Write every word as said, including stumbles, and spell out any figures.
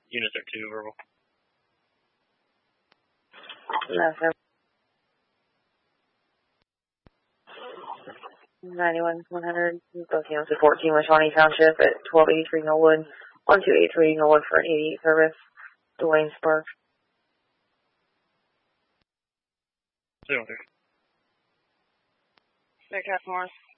Units are two, verbal. Nothing. ninety-one, one hundred, both units of fourteen West Shawnee Township at twelve eighty-three Millwood, one two eight three Millwood for an eighty-eight service, Dwayne Spark. Zero there. Aircraft Morris.